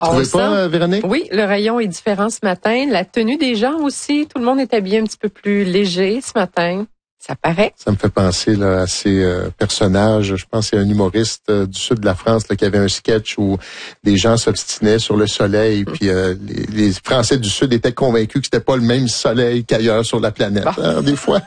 trouvez pas, Véronique? Oui, le rayon est différent ce matin. La tenue des gens aussi, tout le monde est habillé un petit peu plus léger ce matin. Ça paraît. Ça me fait penser là, à ces personnages. Je pense que c'est un humoriste du sud de la France là, qui avait un sketch où des gens s'obstinaient sur le soleil. Puis les Français du sud étaient convaincus que c'était pas le même soleil qu'ailleurs sur la planète. Bon. Alors, des fois,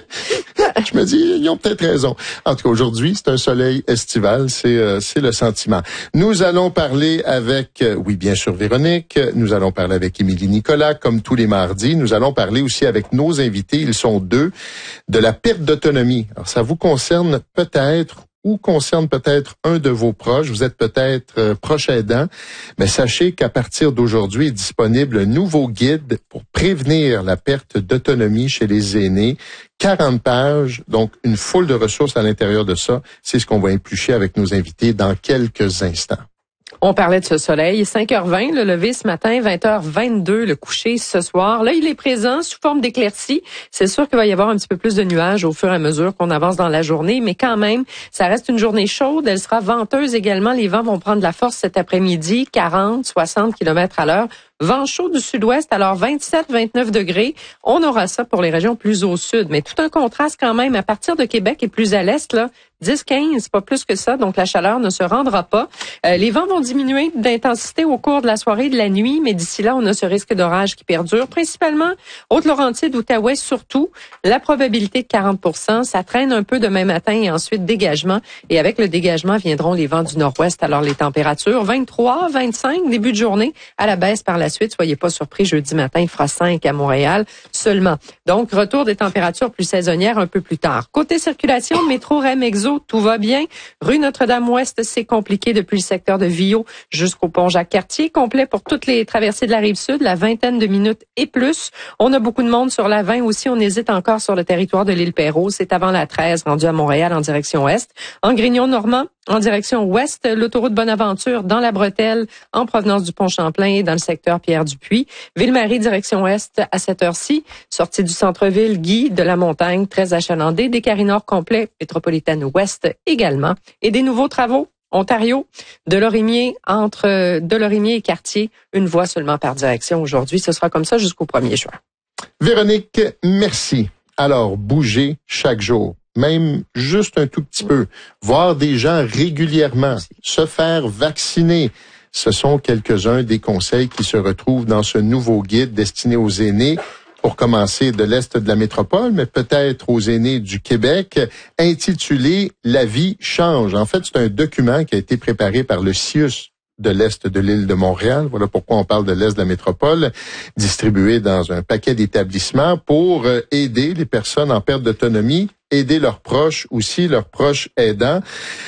je me dis, ils ont peut-être raison. En tout cas, aujourd'hui, c'est un soleil estival. C'est le sentiment. Nous allons parler avec, oui, bien sûr, Véronique. Nous allons parler avec Émilie Nicolas, comme tous les mardis. Nous allons parler aussi avec nos invités. Ils sont deux, de la perte d'autonomie. Alors, ça vous concerne peut-être ou concerne peut-être un de vos proches. Vous êtes peut-être proche aidant, mais sachez qu'à partir d'aujourd'hui est disponible un nouveau guide pour prévenir la perte d'autonomie chez les aînés. 40 pages, donc une foule de ressources à l'intérieur de ça. C'est ce qu'on va éplucher avec nos invités dans quelques instants. On parlait de ce soleil. 5h20, le lever ce matin, 20h22, le coucher ce soir. Là, il est présent sous forme d'éclaircies. C'est sûr qu'il va y avoir un petit peu plus de nuages au fur et à mesure qu'on avance dans la journée, mais quand même, ça reste une journée chaude. Elle sera venteuse également. Les vents vont prendre de la force cet après-midi, 40, 60 km à l'heure. Vent chaud du sud-ouest, alors 27-29 degrés. On aura ça pour les régions plus au sud, mais tout un contraste quand même à partir de Québec et plus à l'est, là, 10-15, pas plus que ça, donc la chaleur ne se rendra pas. Les vents vont diminuer d'intensité au cours de la soirée et de la nuit, mais d'ici là, on a ce risque d'orage qui perdure, principalement Haute-Laurentide, Outaouais surtout. La probabilité de 40%, ça traîne un peu demain matin et ensuite dégagement. Et avec le dégagement viendront les vents du nord-ouest, alors les températures 23, 25, début de journée, à la baisse par la suite. Soyez pas surpris, jeudi matin, il fera 5 à Montréal seulement. Donc, retour des températures plus saisonnières un peu plus tard. Côté circulation, métro, REM, Exo, tout va bien. Rue Notre-Dame-Ouest, c'est compliqué depuis le secteur de Vio jusqu'au pont Jacques-Cartier. Complet pour toutes les traversées de la Rive-Sud, la vingtaine de minutes et plus. On a beaucoup de monde sur la 20 aussi. On hésite encore sur le territoire de l'île Perrot. C'est avant la 13, rendu à Montréal en direction Est. En Grignon-Normand, en direction ouest, l'autoroute Bonaventure dans la bretelle en provenance du pont Champlain et dans le secteur Pierre-Dupuis. Ville-Marie, direction ouest à cette heure-ci. Sortie du centre-ville, Guy de la Montagne, très achalandé. Des Carinors complets, métropolitaine ouest également. Et des nouveaux travaux. Ontario, Delorimier, entre Delorimier et Cartier, une voie seulement par direction aujourd'hui. Ce sera comme ça jusqu'au 1er juin. Véronique, merci. Alors, bougez chaque jour. Même juste un tout petit peu, voir des gens régulièrement, se faire vacciner. Ce sont quelques-uns des conseils qui se retrouvent dans ce nouveau guide destiné aux aînés, pour commencer de l'Est de la métropole, mais peut-être aux aînés du Québec, intitulé « La vie change ». En fait, c'est un document qui a été préparé par le CIUS de l'Est de l'île de Montréal. Voilà pourquoi on parle de l'Est de la métropole, distribué dans un paquet d'établissements pour aider les personnes en perte d'autonomie, aider leurs proches aussi, leurs proches aidants,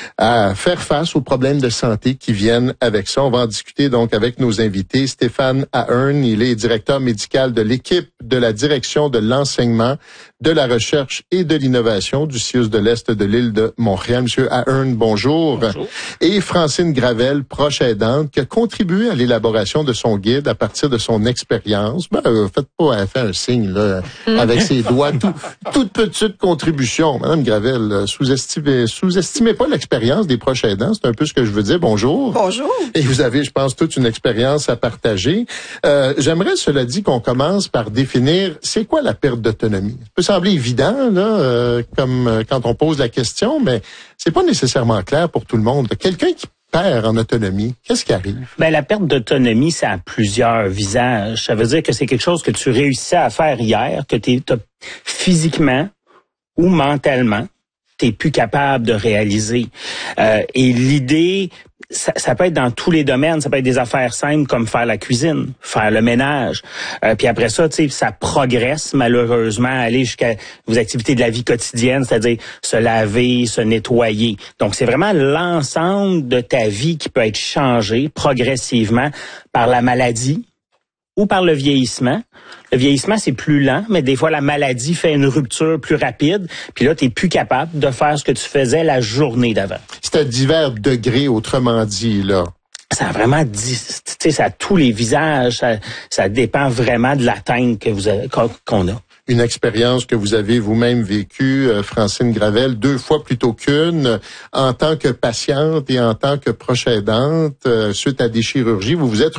à faire face aux problèmes de santé qui viennent avec ça. On va en discuter donc avec nos invités. Stéphane Ahern, il est directeur médical de l'équipe de la direction de l'enseignement, de la recherche et de l'innovation du CIUS de l'Est de l'île de Montréal. Monsieur Ahern, bonjour. Bonjour. Et Francine Gravel, proche aidante, qui a contribué à l'élaboration de son guide à partir de son expérience. Faites pas, elle fait un signe là, avec ses doigts, toute petite contribution. Madame Gravel, sous-estimez pas l'expérience des proches aidants. C'est un peu ce que je veux dire. Bonjour. Bonjour. Et vous avez, je pense, toute une expérience à partager. J'aimerais, cela dit, qu'on commence par définir c'est quoi la perte d'autonomie. Ça peut sembler évident, là, comme quand on pose la question, mais c'est pas nécessairement clair pour tout le monde. Quelqu'un qui perd en autonomie, qu'est-ce qui arrive? La perte d'autonomie, ça a plusieurs visages. Ça veut dire que c'est quelque chose que tu réussissais à faire hier, que t'as physiquement ou mentalement, t'es plus capable de réaliser. Et l'idée, ça peut être dans tous les domaines. Ça peut être des affaires simples comme faire la cuisine, faire le ménage. Puis après ça, tu sais, ça progresse malheureusement, aller jusqu'à vos activités de la vie quotidienne, c'est-à-dire se laver, se nettoyer. Donc, c'est vraiment l'ensemble de ta vie qui peut être changé progressivement par la maladie ou par le vieillissement. Le vieillissement, c'est plus lent, mais des fois, la maladie fait une rupture plus rapide. Puis là, tu n'es plus capable de faire ce que tu faisais la journée d'avant. C'est à divers degrés, autrement dit, là. Ça a vraiment, tu sais, ça a tous les visages. Ça dépend vraiment de l'atteinte qu'on a. une expérience que vous avez vous-même vécue, Francine Gravel, 2 fois plutôt qu'une, en tant que patiente et en tant que proche aidante, suite à des chirurgies. Vous vous êtes